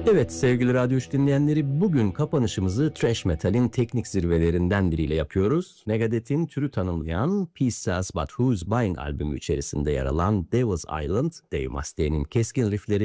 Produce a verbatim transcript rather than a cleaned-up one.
Evet sevgili Radyo üç dinleyenleri, bugün kapanışımızı thrash metal'in teknik zirvelerinden biriyle yapıyoruz. Megadeth'in türü tanımlayan Peace Sells But Who's Buying albümü içerisinde yer alan Devil's Island, Dave Mustaine'in keskin riffleri